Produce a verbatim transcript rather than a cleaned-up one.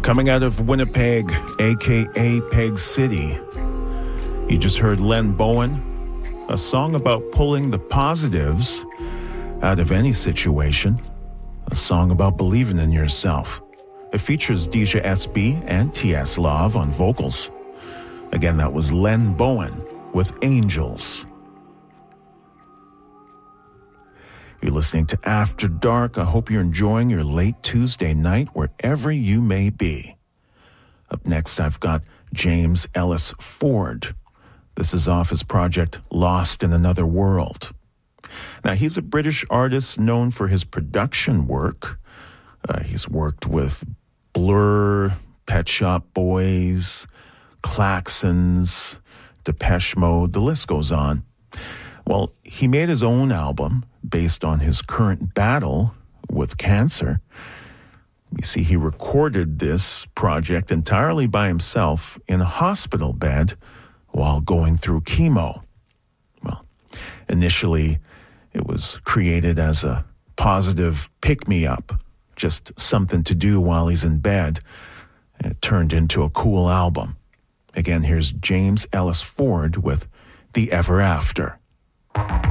Coming out of Winnipeg, a k a. Peg City, you just heard Len Bowen, a song about pulling the positives out of any situation, a song about believing in yourself. It features Deja S B and T S. Love on vocals. Again, that was Len Bowen with Angels. You're listening to After Dark. I hope you're enjoying your late Tuesday night wherever you may be. Up next, I've got James Ellis Ford. This is off his project Lost in Another World. Now, he's a British artist known for his production work. Uh, he's worked with Blur, Pet Shop Boys, Klaxons, Depeche Mode, the list goes on. Well, he made his own album based on his current battle with cancer. You see, he recorded this project entirely by himself in a hospital bed while going through chemo. Well, initially, it was created as a positive pick-me-up, just something to do while he's in bed. And it turned into a cool album. Again, here's James Ellis Ford with The Ever After.